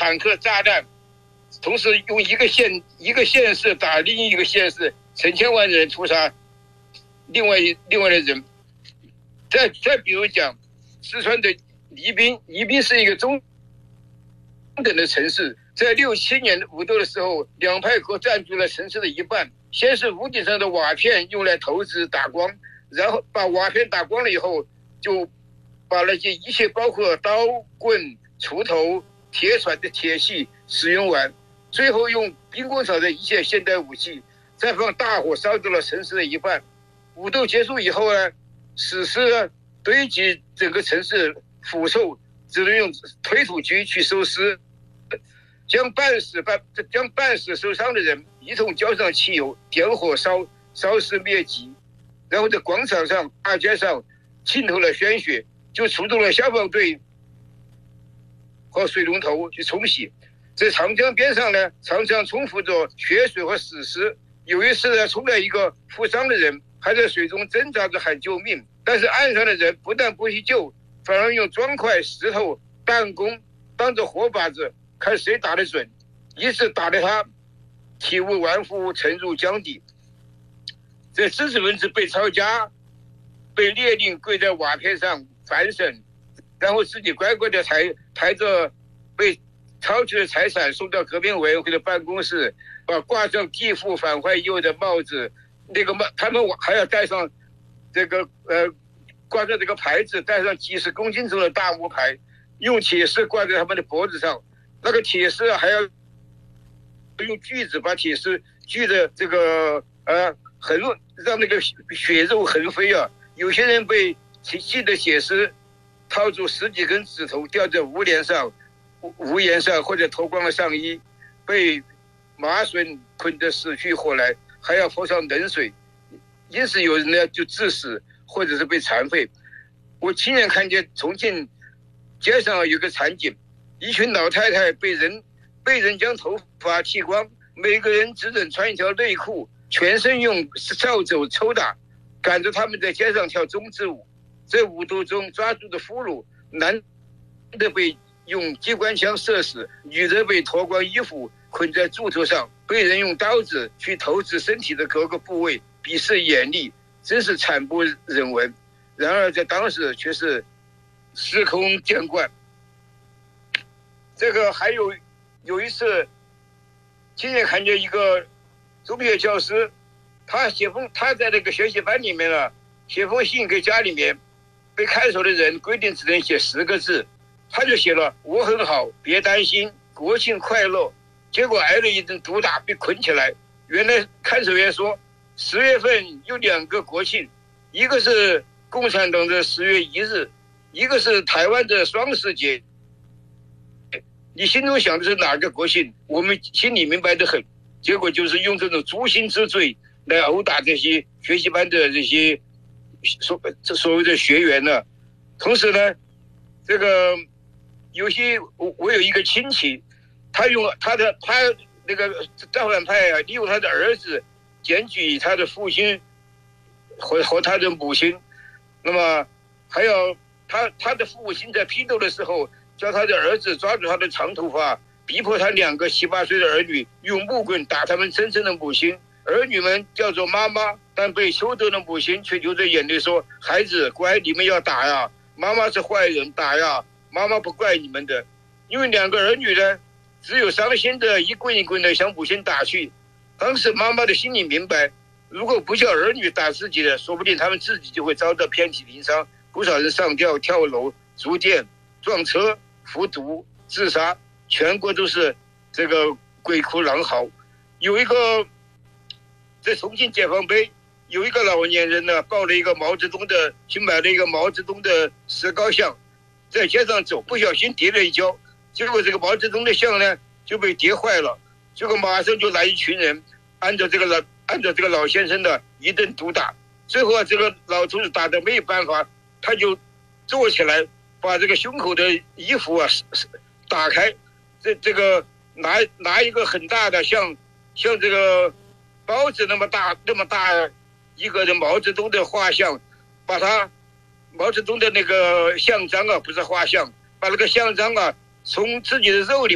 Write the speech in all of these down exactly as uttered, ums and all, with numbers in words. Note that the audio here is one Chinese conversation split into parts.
坦克、炸弹，同时用一个县一个县市打另一个县市，成千万人屠杀另外另外的人。再再比如讲，四川的宜宾，宜宾是一个中等的城市，在六七年武斗的时候，两派各占据了城市的一半。先是屋顶上的瓦片用来投掷打光，然后把瓦片打光了以后，就把那些一切包括刀棍、锄头、铁铲的铁器使用完，最后用兵工厂的一切现代武器，再放大火烧掉了城市的一半。武斗结束以后呢，死尸堆积整个城市腐臭，只能用推土机去收尸，将半死半将半死受伤的人一同浇上汽油，点火烧，烧尸灭迹。然后在广场上、大街上浸透了鲜血，就出动了消防队和水龙头去冲洗。在长江边上呢，常常重复着血水和死尸。有一次呢，冲来一个负伤的人，还在水中挣扎着喊救命，但是岸上的人不但不去救，反而用砖块、石头、弹弓当着火把子，看谁打得准，一次打得他体无完肤，沉入江底。这知识分子被抄家，被列宁跪在瓦片上反审，然后自己乖乖的抬抬着被抄去的财产送到革命委员会的办公室，把挂上地富反坏右的帽子，那个帽他们还要戴上这个呃挂上这个牌子，带上几十公斤重的大木牌，用铁丝挂在他们的脖子上，那个铁丝还要用锯子把铁丝锯的这个呃横，让那个血肉横飞啊！有些人被系的铁丝套住十几根指头，吊在屋檐上、屋檐上，或者脱光了上衣，被麻绳捆得死去活来，还要泼上冷水。因此有人呢就致死，或者是被残废。我亲眼看见重庆街上有个场景，一群老太太被人被人将头发剃光，每个人只准穿一条内裤，全身用扫帚抽打，赶着他们在街上跳中之舞。在武斗中抓住的俘虏，男的被用机关枪射死，女的被脱光衣服捆在柱头上，被人用刀子去投掷身体的各个部位，鄙视严厉，真是惨不忍闻。然而在当时却是司空见惯。这个还有有一次亲眼看见一个中学教师，他写封他在那个学习班里面了，写封信给家里面，被看守的人规定只能写十个字，他就写了我很好，别担心，国庆快乐。结果挨了一顿毒打，被捆起来。原来看守员说十月份有两个国庆，一个是共产党的十月一日，一个是台湾的双十节。你心中想的是哪个国庆？我们心里明白得很。结果就是用这种诛心之罪来殴打这些学习班的这些所所谓的学员呢。同时呢，这个有些我我有一个亲戚，他用他的他那个造反派啊，利用他的儿子检举他的父亲和和他的母亲，那么还有他他的父亲在批斗的时候，叫他的儿子抓住他的长头发，逼迫他两个七八岁的儿女用木棍打他们真正的母亲。儿女们叫做妈妈，但被羞辱的母亲却流着眼泪说：“孩子乖，你们要打呀，妈妈是坏人，打呀，妈妈不怪你们的。”因为两个儿女呢，只有伤心的一棍一棍的向母亲打去。当时妈妈的心里明白，如果不叫儿女打自己的，说不定他们自己就会遭到遍体鳞伤，不少人上吊、跳楼、触电、撞车、服毒、自杀，全国都是这个鬼哭狼嚎。有一个在重庆解放碑，有一个老年人呢，抱了一个毛泽东的，去买了一个毛泽东的石膏像，在街上走，不小心跌了一跤，结果这个毛泽东的像呢就被跌坏了，结果马上就来一群人，按照这个老按照这个老先生的一顿毒打，最后啊，这个老头子打得没有办法，他就坐起来，把这个胸口的衣服啊打开，这这个拿拿一个很大的像像这个包子那么大那么大一个的毛泽东的画像，把他毛泽东的那个像章啊，不是画像，把那个像章啊从自己的肉里面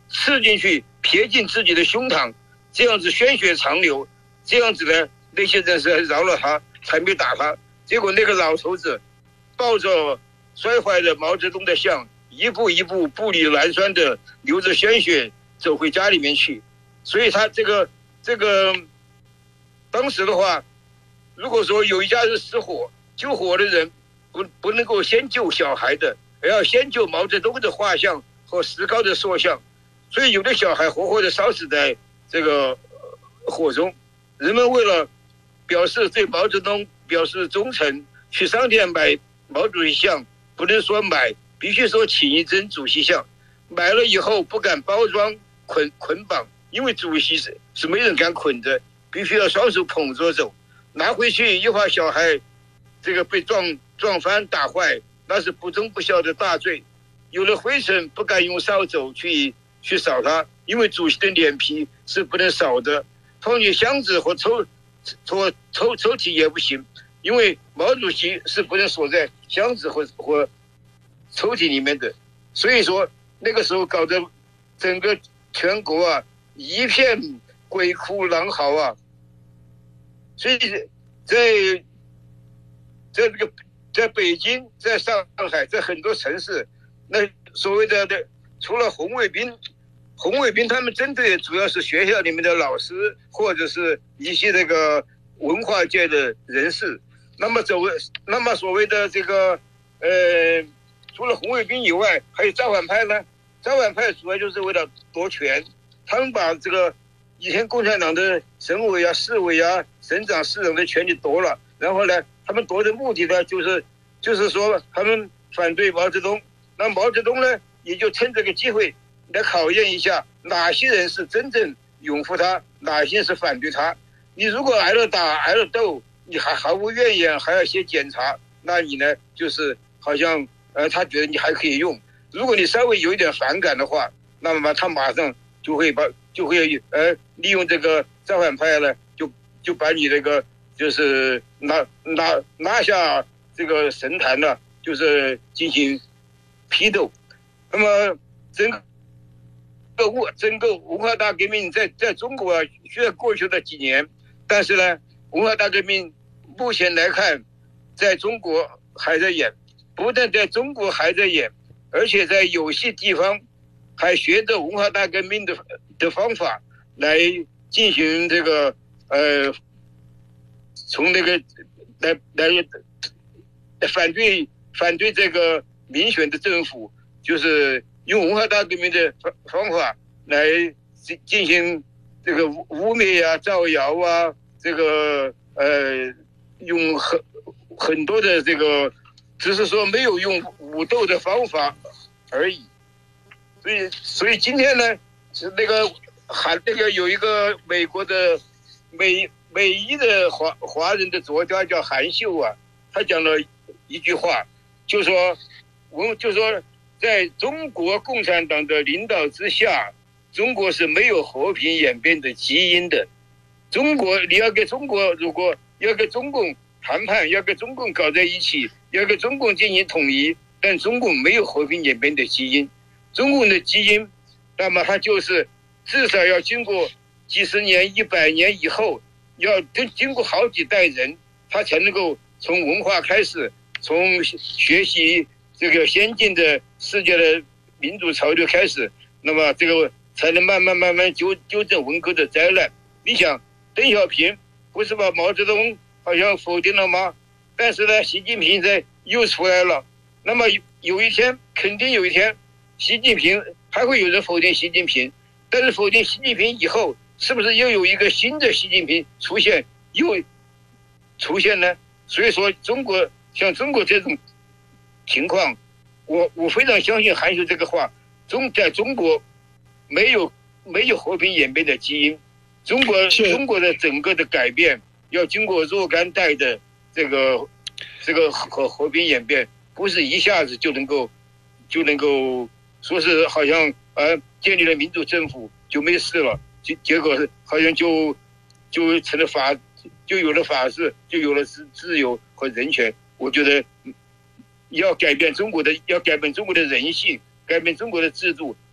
刺进去，撇进自己的胸膛，这样子鲜血长流，这样子呢，那些人是饶了他，才没打他。结果那个老头子抱着摔坏的毛泽东的像，一步一步步履蹒跚的流着鲜血走回家里面去。所以他这个这个当时的话，如果说有一家人失火，救火的人不不能够先救小孩的，而要先救毛泽东的画像和石膏的塑像，所以有的小孩活活的烧死在这个火中。人们为了表示对毛泽东表示忠诚，去商店买毛主席像，不能说买，必须说请一尊主席像。买了以后不敢包装捆捆绑，因为主席是是没人敢捆的，必须要双手捧着走。拿回去一会小孩这个被撞撞翻打坏，那是不忠不孝的大罪。有了灰尘不敢用扫帚去去扫它，因为主席的脸皮是不能扫的。放进箱子或抽抽抽抽屉也不行，因为毛主席是不能锁在箱子或或抽屉里面的。所以说那个时候搞得整个全国啊一片鬼哭狼嚎啊。所以在在这个在北京，在上海，在很多城市，那所谓的的除了红卫兵。红卫兵他们针对的主要是学校里面的老师，或者是一些这个文化界的人士。那么所谓那么所谓的这个呃，除了红卫兵以外，还有造反派呢。造反派主要就是为了夺权，他们把这个以前共产党的省委啊、市委啊、省长、市长的权利夺了，然后呢，他们夺的目的呢，就是就是说他们反对毛泽东。那毛泽东呢，也就趁这个机会来考验一下哪些人是真正拥护他，哪些是反对他。你如果挨了打挨了斗，你还毫无怨言，还要先检查，那你呢就是好像呃他觉得你还可以用。如果你稍微有一点反感的话，那么他马上就会把就会呃利用这个造反派呢，就就把你这个就是拿拿拿下这个神坛呢，就是进行批斗。那么整个整个文化大革命在在中国啊，虽然过去了几年，但是呢，文化大革命目前来看，在中国还在演，不但在中国还在演，而且在有些地方还学着文化大革命的的方法来进行这个呃，从那个来来来反对反对这个民选的政府，就是用文化大革命的方方法来进行这个污蔑啊、造谣啊，这个呃，用很很多的这个，只是说没有用武斗的方法而已。所以，所以今天呢，是那个韩那个有一个美国的美美裔的华华人的作家叫韩秀啊，他讲了一句话，就说我就说。在中国共产党的领导之下，中国是没有和平演变的基因的。中国，你要跟中国，如果要跟中共谈判，要跟中共搞在一起，要跟中共进行统一，但中共没有和平演变的基因。中共的基因，那么它就是至少要经过几十年、一百年以后，要经过好几代人，它才能够从文化开始，从学习这个先进的世界的民主潮流开始，那么这个才能慢慢慢慢纠纠正文革的灾难。你想，邓小平不是把毛泽东好像否定了吗？但是呢，习近平在又出来了。那么有一天，肯定有一天，习近平还会有人否定习近平，但是否定习近平以后，是不是又有一个新的习近平出现，又出现呢？所以说，中国像中国这种情况，我我非常相信韩秀这个话，中在中国没有没有和平演变的基因，中国中国的整个的改变要经过若干代的这个这个和和平演变，不是一下子就能够就能够说是好像呃建立了民主政府就没事了，结结果好像就就成了法，就有了法治，就有了自自由和人权。我觉得要改变中国的，要改变中国的人性，改变中国的制度，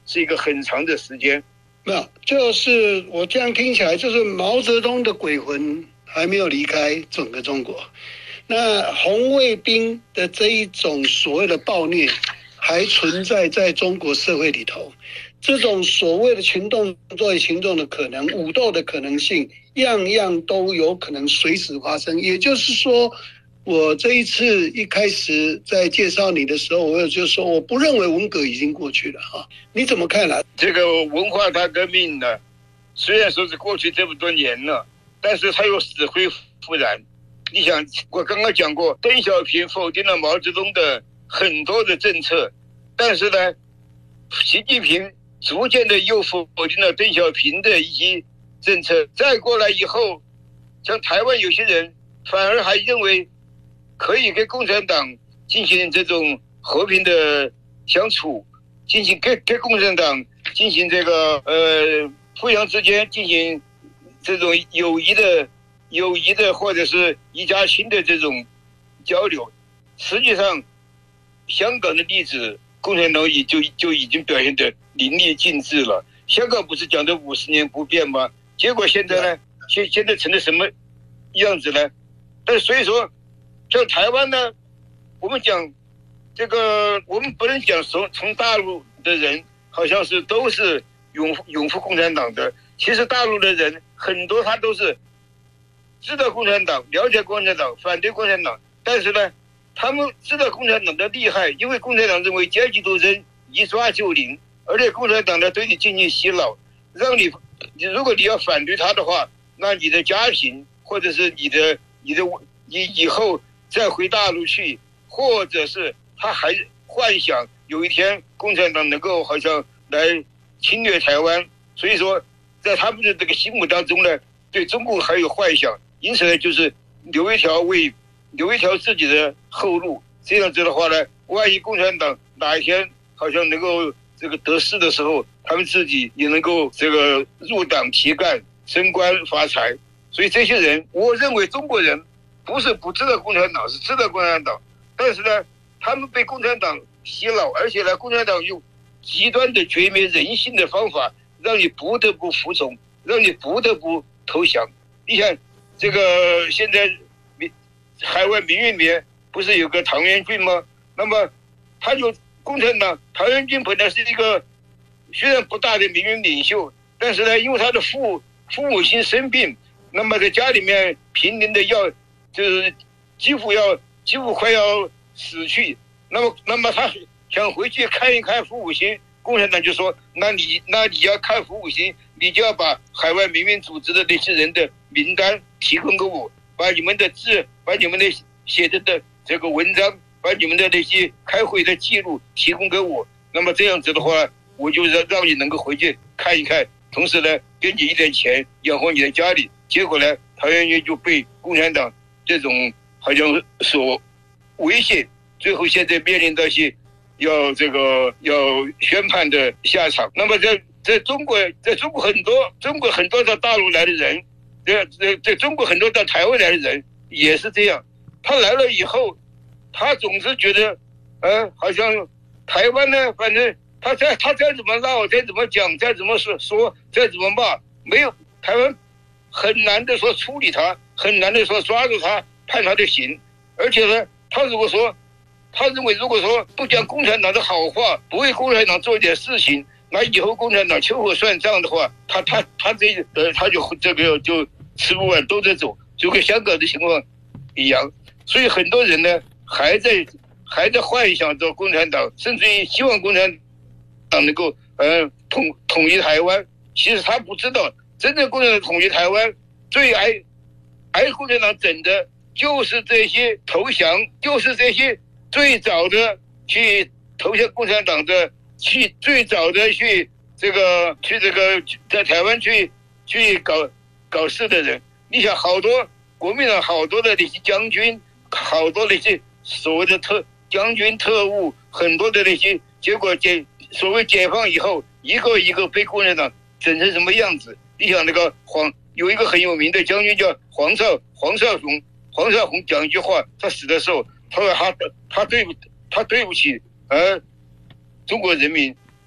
是一个很长的时间。 没有，就是我这样听起来，就是毛泽东的鬼魂还没有离开整个中国，那红卫兵的这一种所谓的暴虐还存在在中国社会里头，这种所谓的群众作为行动的可能，武斗的可能性，样样都有可能随时发生。也就是说，我这一次一开始在介绍你的时候，我就说我不认为文革已经过去了哈，你怎么看呢？ 这个文化大革命呢，虽然说是过去这么多年了，但是它又死灰复燃。你想，我刚刚讲过，邓小平否定了毛泽东的很多的政策，但是呢，习近平逐渐的又否定了邓小平的一些政策。再过来以后，像台湾有些人反而还认为可以跟共产党进行这种和平的相处，进行跟跟共产党进行这个呃互相之间进行这种友谊的友谊的或者是一家亲的这种交流。实际上，香港的例子，共产党已就就已经表现得淋漓尽致了。香港不是讲的五十年不变吗？结果现在呢，现现在成了什么样子呢？但所以说，像台湾呢，我们讲这个，我们不能讲从从大陆的人好像是都是拥拥护共产党的。其实大陆的人很多，他都是知道共产党、了解共产党、反对共产党，但是呢，他们知道共产党的厉害，因为共产党认为阶级斗争一抓就灵，而且共产党呢对你进行洗脑，让你，如果你要反对他的话，那你的家庭或者是你的你的你以后再回大陆去，或者是他还幻想有一天共产党能够好像来侵略台湾，所以说在他们的这个心目当中呢，对中国还有幻想，因此呢就是留一条为留一条自己的后路。这样子的话呢，万一共产党哪一天好像能够这个得势的时候，他们自己也能够这个入党提干、升官发财。所以这些人，我认为中国人不是不知道共产党，是知道共产党，但是呢，他们被共产党洗脑，而且呢，共产党用极端的绝灭人性的方法，让你不得不服从，让你不得不投降。你想，这个现在海外民运里面不是有个唐元俊吗？那么他就共产党，唐元俊本来是一个虽然不大的民运领袖，但是呢，因为他的父父母亲生病，那么在家里面濒临的要就是几乎要几乎快要死去，那么那么他想回去看一看父母亲，共产党就说，那你那你要看父母亲，你就要把海外民运组织的那些人的名单提供给我，把你们的字，把你们的写的的这个文章，把你们的那些开会的记录提供给我。那么这样子的话，我就让让你能够回去看一看，同时呢，给你一点钱养活你的家里。结果呢，陶渊明就被共产党这种好像所威胁，最后现在面临到些要这个要宣判的下场。那么在在中国，在中国很多中国很多到大陆来的人，在在在中国很多到台湾来的人也是这样。他来了以后，他总是觉得，呃，好像台湾呢，反正他再他再怎么闹，再怎么讲，再怎么说说，再怎么骂，没有台湾很难的说处理他，很难的说抓住他，判他的刑。而且呢，他如果说他认为如果说不讲共产党的好话，不为共产党做一点事情，那以后共产党秋后算账的话，他他他这呃他就这个就吃不完兜着走，就跟香港的情况一样。所以很多人呢还在还在幻想着共产党，甚至于希望共产党能够呃统统一台湾。其实他不知道，真正共产党统一台湾，最挨挨共产党整的就是这些投降，就是这些最早的去投降共产党的，去最早的去这个去这个在台湾去去搞搞事的人。你想，好多国民党好多的那些将军，好多那些所谓的特将军特务，很多的那些，结果解所谓解放以后，一个一个被共产党整成什么样子？你想那个黄有一个很有名的将军叫黄绍黄绍竑，黄绍竑讲一句话，他死的时候，他说他他对不他对不起呃中国人民，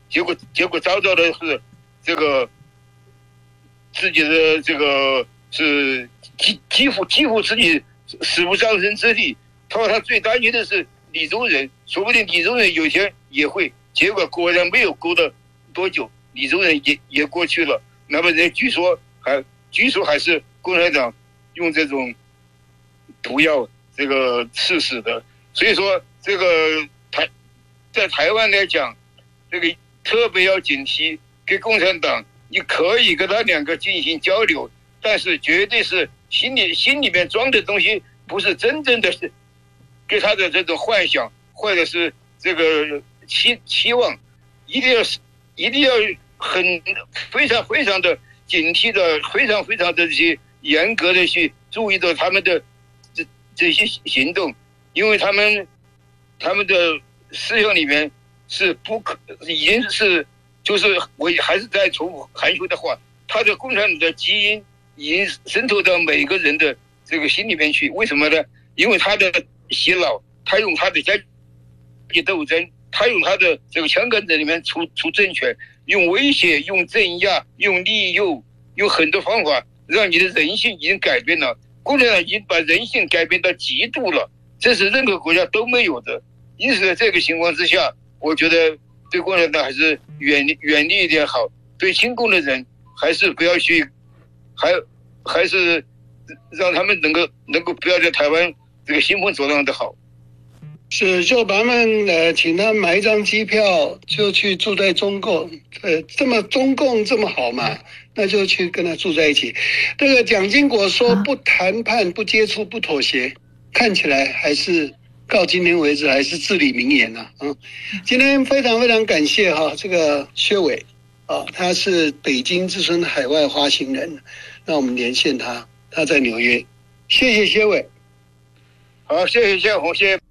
结果结果遭到的是这个自己的这个是几几乎几乎自己死无葬身之地。他说他最担心的是李宗仁，说不定李宗仁有一天也会，结果果然没有过了多久，李宗仁也也过去了。那么人据说还据说还是共产党用这种毒药这个刺死的。所以说这个台在台湾来讲，这个特别要警惕，跟共产党你可以跟他两个进行交流，但是绝对是心里心里面装的东西不是真正的是给他的这种幻想或者是这个期期望，一定要一定要很非常非常的警惕的，非常非常的这些严格的去注意到他们的这这些行动，因为他们他们的思想里面是不可已经是就是我还是在重复韩愈的话，他的共产党的基因已经渗透到每个人的这个心里面去。为什么呢？因为他的洗脑，他用他的阶级斗争，他用他的这个枪杆子里面出出政权，用威胁，用镇压，用利诱，用很多方法让你的人性已经改变了。共产党已经把人性改变到极度了，这是任何国家都没有的。因此在这个情况之下，我觉得对共产党还是远离远离一点好，对亲共的人还是不要去，还还是让他们能够能够不要在台湾这个兴风作浪的好。 是，就把他们呃，请他买一张机票，就去住在中共，呃，这么中共这么好嘛，那就去跟他住在一起。这个蒋经国说不谈判、不接触、不妥协，看起来还是到今天为止还是至理名言啊。嗯，今天非常非常感谢哈、啊，这个薛伟啊，他是北京资深海外花行人，让我们连线他，他在纽约，谢谢薛伟。 好，谢谢谢谢洪，谢谢。